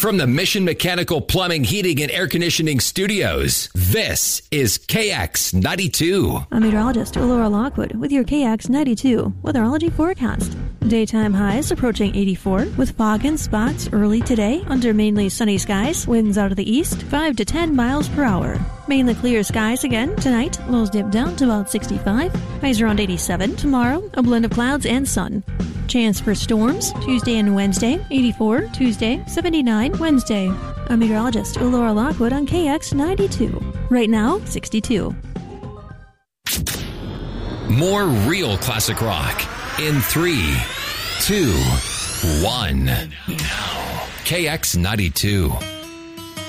from the Mission Mechanical Plumbing, Heating, and Air Conditioning Studios, this is KX92. I'm meteorologist Laura Lockwood with your KX92 weatherology forecast. Daytime highs approaching 84 with fog and spots early today under mainly sunny skies. Winds out of the east 5 to 10 miles per hour. Mainly clear skies again tonight. Lows dip down to about 65. Highs around 87. Tomorrow, a blend of clouds and sun. Chance for storms Tuesday and Wednesday. 84 Tuesday, 79 Wednesday. I'm meteorologist Laura Lockwood on KX92. Right now, 62. More real classic rock in 3, 2, 1. Now, KX92.